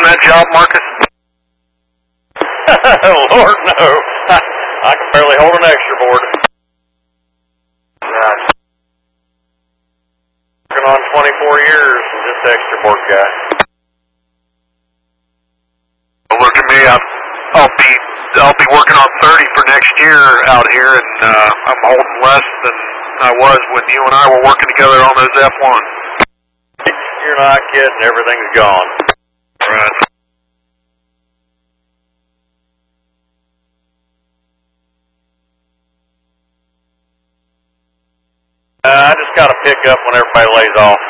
that job, Marcus? Lord, no. I can barely hold an extra board. Right. Working on 24 years as this extra board guy. Well, look at me. I'll be working on 30 for next year out here, and I'm holding less than I was when you and I were working together on those F1s. You're not kidding. Everything's gone. Right. I just got to pick up when everybody lays off.